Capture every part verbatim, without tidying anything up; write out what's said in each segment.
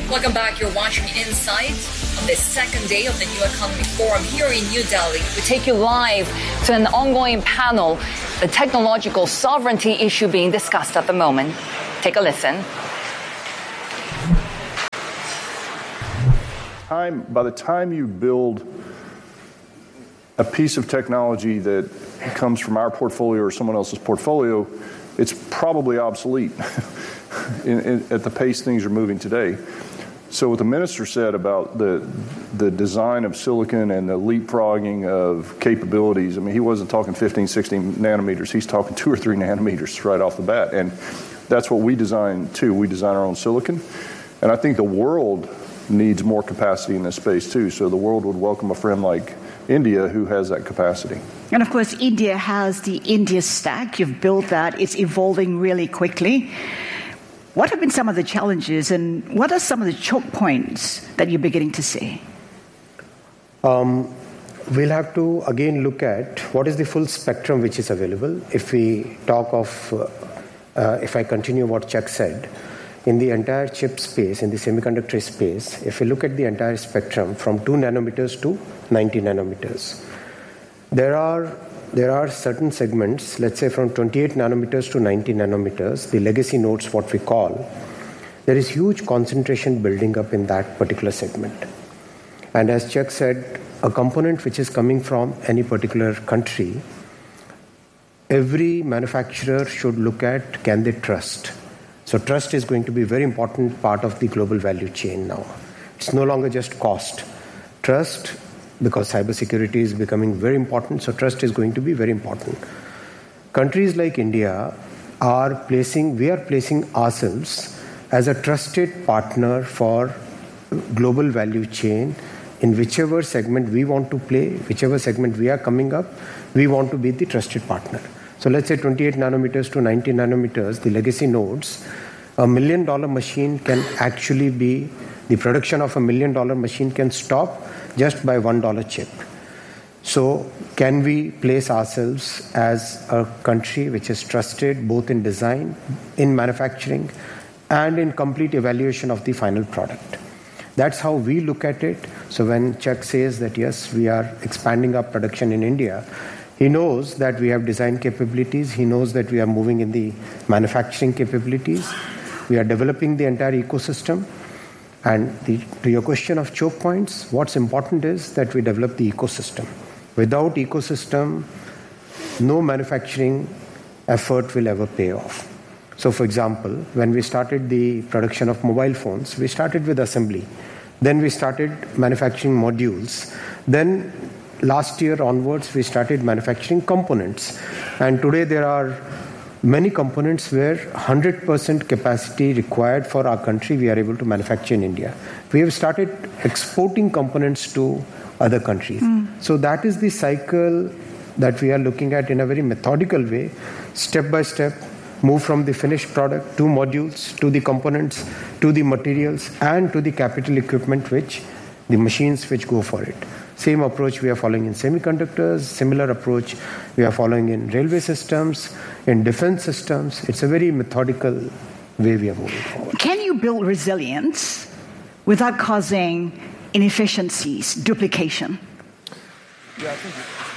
Welcome back. You're watching Insight on the second day of the New Economy Forum here in New Delhi. We take you live to an ongoing panel, the technological sovereignty issue being discussed at the moment. Take a listen. Time, by the time you build a piece of technology that comes from our portfolio or someone else's portfolio, it's probably obsolete in, in, at the pace things are moving today. So what the minister said about the the design of silicon and the leapfrogging of capabilities, I mean, he wasn't talking fifteen, sixteen nanometers. He's talking two or three nanometers right off the bat. And that's what we design, too. We design our own silicon. And I think the world needs more capacity in this space, too. So the world would welcome a friend like India who has that capacity. And, of course, India has the India Stack. You've built that. It's evolving really quickly. What have been some of the challenges, and what are some of the choke points that you're beginning to see? Um, we'll have to, again, look at what is the full spectrum which is available. If we talk of, uh, uh, if I continue what Chuck said, in the entire chip space, in the semiconductor space, if we look at the entire spectrum from two nanometers to ninety nanometers, there are There are certain segments, let's say from twenty-eight nanometers to ninety nanometers, the legacy nodes, what we call, there is huge concentration building up in that particular segment. And as Chuck said, a component which is coming from any particular country, every manufacturer should look at, can they trust? So trust is going to be a very important part of the global value chain now. It's no longer just cost. Trust, because cybersecurity is becoming very important, so trust is going to be very important. Countries like India are placing, we are placing ourselves as a trusted partner for global value chain in whichever segment we want to play, whichever segment we are coming up, we want to be the trusted partner. So let's say twenty-eight nanometers to ninety nanometers, the legacy nodes, a million dollar machine can actually be, the production of a million dollar machine can stop just by one dollar chip. So can we place ourselves as a country which is trusted both in design, in manufacturing, and in complete evaluation of the final product? That's how we look at it. So when Chuck says that, yes, we are expanding our production in India, he knows that we have design capabilities. He knows that we are moving in the manufacturing capabilities. We are developing the entire ecosystem. And the, to your question of choke points, what's important is that we develop the ecosystem. Without ecosystem, no manufacturing effort will ever pay off. So, for example, when we started the production of mobile phones, we started with assembly. Then we started manufacturing modules. Then last year onwards, we started manufacturing components. And today there are many components where one hundred percent capacity required for our country, we are able to manufacture in India. We have started exporting components to other countries. Mm. So that is the cycle that we are looking at in a very methodical way, step by step, move from the finished product to modules, to the components, to the materials, and to the capital equipment, which the machines which go for it. Same approach we are following in semiconductors, similar approach we are following in railway systems, in defense systems. It's a very methodical way we are moving forward. Can you build resilience without causing inefficiencies, duplication? Yeah, I think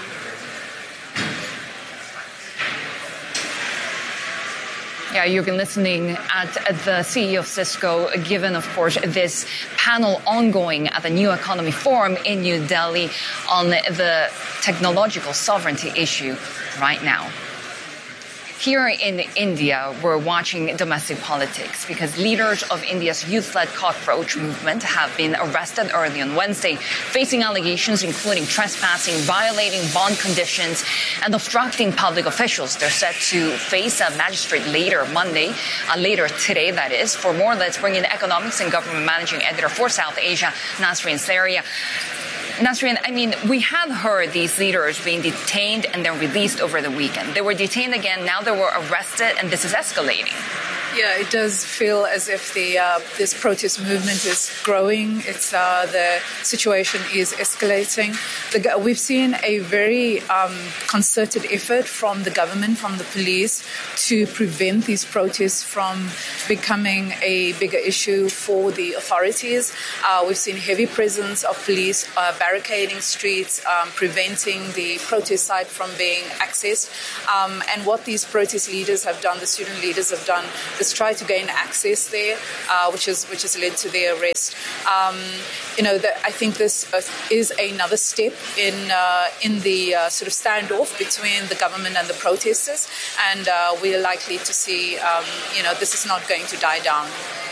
Yeah, you've been listening at the C E O of Cisco, given, of course, this panel ongoing at the New Economy Forum in New Delhi on the technological sovereignty issue right now. Here in India, we're watching domestic politics because leaders of India's youth-led cockroach movement have been arrested early on Wednesday, facing allegations including trespassing, violating bond conditions, and obstructing public officials. They're set to face a magistrate later Monday, uh, later today, that is. For more, let's bring in economics and government managing editor for South Asia, Nasreen Saria. Nasreen, I mean, we have heard these leaders being detained and then released over the weekend. They were detained again, now they were arrested, and this is escalating. Yeah, it does feel as if the uh, this protest movement is growing. It's uh, the situation is escalating. The, we've seen a very um, concerted effort from the government, from the police, to prevent these protests from becoming a bigger issue for the authorities. Uh, we've seen heavy presence of police uh, barricading streets, um, preventing the protest site from being accessed. Um, and what these protest leaders have done, the student leaders have done, is try to gain access there, uh, which is which has led to their arrest. Um, you know, the, I think this uh, is another step in uh, in the uh, sort of standoff between the government and the protesters, and uh, we're likely to see, um, you know, this is not going to die down.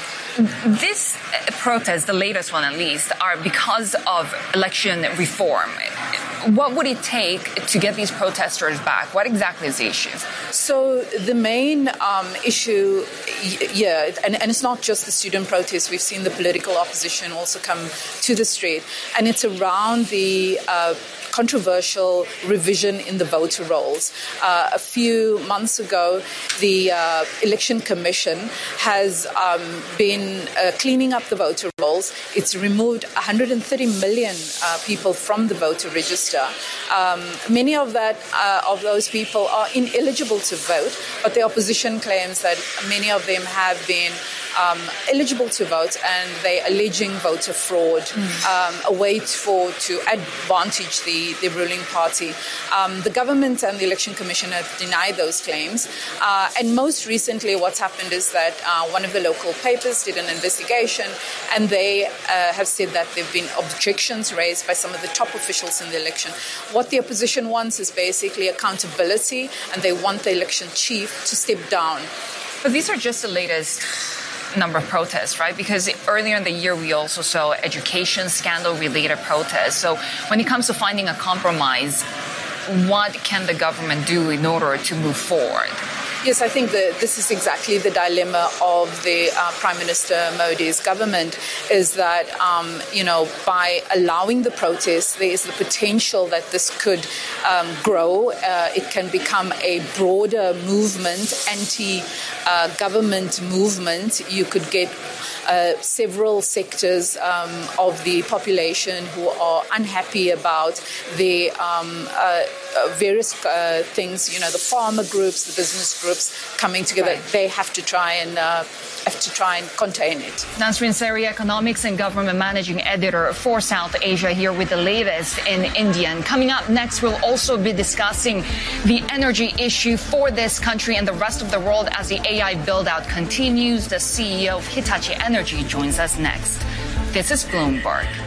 This protest, the latest one at least, are because of election reform. What would it take to get these protesters back? What exactly is the issue? So the main um, issue, yeah, and, and it's not just the student protests. We've seen the political opposition also come to the street, and it's around the uh, controversial revision in the voter rolls. Uh, a few months ago, the uh, Election Commission has um, been uh, cleaning up the voter rolls. It's removed one hundred thirty million uh, people from the voter register. Um, many of that uh, of those people are ineligible to vote, but the opposition claims that many of them have been Um, eligible to vote, and they're alleging voter fraud, mm. um, a way for to advantage the, the ruling party. Um, the government and the Election Commission have denied those claims. Uh, and most recently, what's happened is that uh, one of the local papers did an investigation, and they uh, have said that there have been objections raised by some of the top officials in the election. What the opposition wants is basically accountability, and they want the election chief to step down. But these are just the latest number of protests, right? Because earlier in the year, we also saw education scandal-related protests. So when it comes to finding a compromise, what can the government do in order to move forward? Yes, I think that this is exactly the dilemma of the uh, Prime Minister Modi's government, is that, um, you know, by allowing the protests, there is the potential that this could um, grow. Uh, it can become a broader movement, anti-government uh, movement. You could get Uh, several sectors um, of the population who are unhappy about the um, uh, various uh, things, you know, the farmer groups, the business groups coming together. Right. They have to try and uh, have to try and contain it. Nasrin Seri, Economics and Government Managing Editor for South Asia, here with the latest in India. And coming up next, we'll also be discussing the energy issue for this country and the rest of the world as the A I build-out continues. The C E O of Hitachi Energy joins us next. This is Bloomberg.